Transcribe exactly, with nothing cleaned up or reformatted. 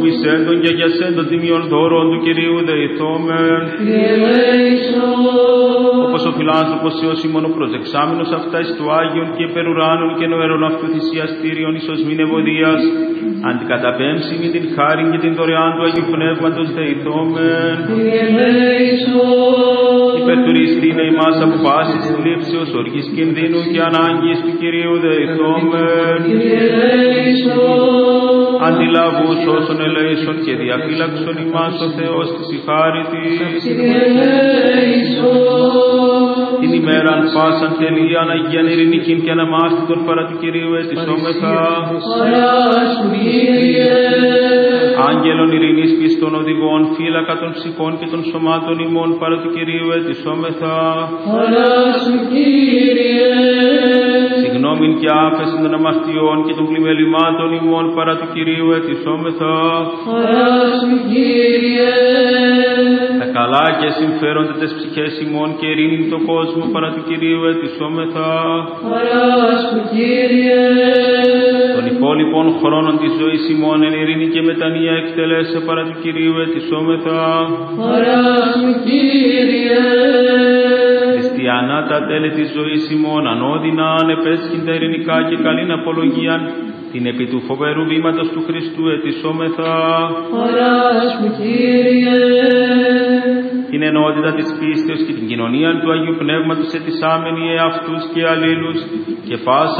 φοβησέντων και αγιασέντων τιμιών δώρων του Κυρίου δεηθόμεν. Όπως ο φιλάνθρωπος Υιός ημών ο προσδεξάμενος αυτά εις του Άγιον και υπερουράνων και νοερών αυτού θυσιαστήριον εις οσμήν ευωδίας, αντικαταπέμψη με την χάριν και την δωρεάν του Αγίου Πνεύματος δεηθόμεν. Υπερτουριστήνε ημάς από πάσης θλίψεως, οργής κινδύνου και ανάγκης του Κυρίου δεηθόμεν. Αντιλαβούς όσων ελέησον και διαφύλαξον ημάς ο Θεός της η χάρη της. Την ημέραν πάσαν τελείαν Αγίαν ειρηνικήν και αναμάστητον παρά του Κυρίου ετισόμεθα. Άγγελον ειρηνής πιστών οδηγών, φύλακα των ψυχών και των σωμάτων ημών παρά του Κυρίου ετισόμεθα. Συγγνώμην και άφεσιν των αμαρτιών και των πλημελημάτων ημών παρά του Κυρίου ετισόμεθα. Τα καλά και συμφέροντα τες ψυχές ημών και ειρήνην το κόσμο παρά του Κυρίου ετισόμεθα. Των υπόλοιπων χρόνων της ζωής ημών εν ειρήνη και μετανία εκτελέσε παρά του Κυρίου ετισόμεθα. Χριστιανά τα τέλη της ζωής ημών ανώδυνα ανεπέσχυν τα ειρηνικά και καλήν απολογίαν, την επί του φοβερού βήματος του Χριστού ετισόμεθα. Την ενότητα της πίστεως και την κοινωνία του Αγίου Πνεύματος ετισάμενοι εαυτούς και αλλήλους και πάσα